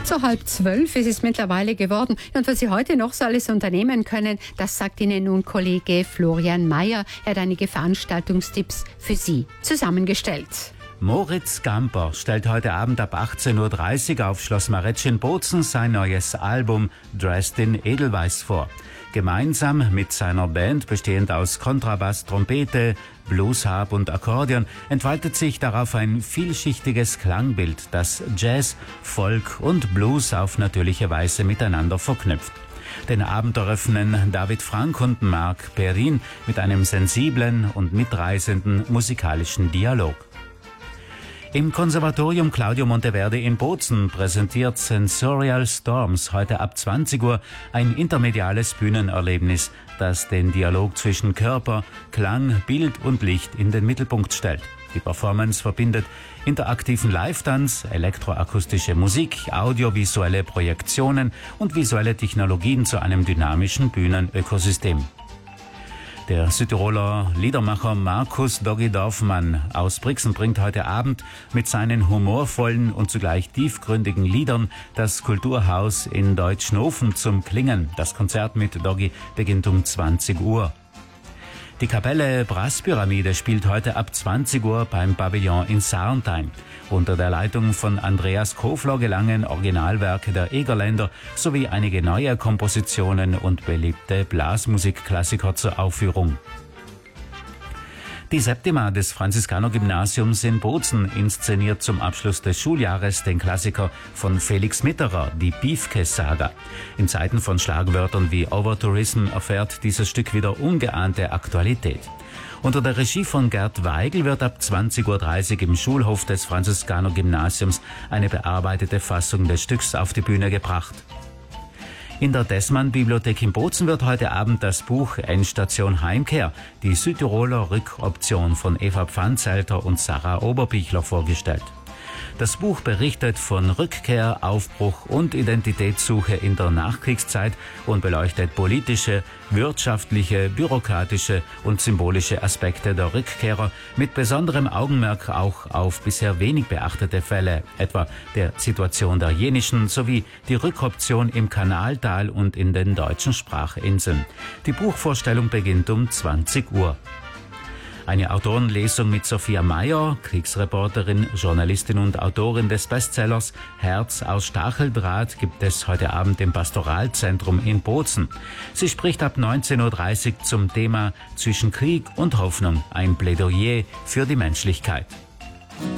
So 11:30 ist es mittlerweile geworden. Und was Sie heute noch so alles unternehmen können, das sagt Ihnen nun Kollege Florian Mayer. Er hat einige Veranstaltungstipps für Sie zusammengestellt. Moritz Gamper stellt heute Abend ab 18:30 Uhr auf Schloss Maretsch in Bozen sein neues Album Dressed in Edelweiß vor. Gemeinsam mit seiner Band, bestehend aus Kontrabass, Trompete, Bluesharp und Akkordeon, entfaltet sich darauf ein vielschichtiges Klangbild, das Jazz, Folk und Blues auf natürliche Weise miteinander verknüpft. Den Abend eröffnen David Frank und Marc Perrin mit einem sensiblen und mitreißenden musikalischen Dialog. Im Konservatorium Claudio Monteverde in Bozen präsentiert Sensorial Storms heute ab 20 Uhr ein intermediales Bühnenerlebnis, das den Dialog zwischen Körper, Klang, Bild und Licht in den Mittelpunkt stellt. Die Performance verbindet interaktiven Live-Tanz, elektroakustische Musik, audiovisuelle Projektionen und visuelle Technologien zu einem dynamischen Bühnenökosystem. Der Südtiroler Liedermacher Markus Doggy Dorfmann aus Brixen bringt heute Abend mit seinen humorvollen und zugleich tiefgründigen Liedern das Kulturhaus in Deutschnofen zum Klingen. Das Konzert mit Doggy beginnt um 20 Uhr. Die Kapelle Brasspyramide spielt heute ab 20 Uhr beim Pavillon in Sarnthein. Unter der Leitung von Andreas Kofler gelangen Originalwerke der Egerländer sowie einige neue Kompositionen und beliebte Blasmusikklassiker zur Aufführung. Die Septima des Franziskanergymnasiums in Bozen inszeniert zum Abschluss des Schuljahres den Klassiker von Felix Mitterer, die Piefke-Saga. In Zeiten von Schlagwörtern wie Overtourism erfährt dieses Stück wieder ungeahnte Aktualität. Unter der Regie von Gerd Weigel wird ab 20:30 Uhr im Schulhof des Franziskanergymnasiums eine bearbeitete Fassung des Stücks auf die Bühne gebracht. In der Dessmann-Bibliothek in Bozen wird heute Abend das Buch Endstation Heimkehr, die Südtiroler Rückoption von Eva Pfannzelter und Sarah Oberbichler vorgestellt. Das Buch berichtet von Rückkehr, Aufbruch und Identitätssuche in der Nachkriegszeit und beleuchtet politische, wirtschaftliche, bürokratische und symbolische Aspekte der Rückkehrer mit besonderem Augenmerk auch auf bisher wenig beachtete Fälle, etwa der Situation der Jenischen sowie die Rückoption im Kanaltal und in den deutschen Sprachinseln. Die Buchvorstellung beginnt um 20 Uhr. Eine Autorenlesung mit Sophia Mayer, Kriegsreporterin, Journalistin und Autorin des Bestsellers Herz aus Stacheldraht, gibt es heute Abend im Pastoralzentrum in Bozen. Sie spricht ab 19:30 Uhr zum Thema Zwischen Krieg und Hoffnung, ein Plädoyer für die Menschlichkeit.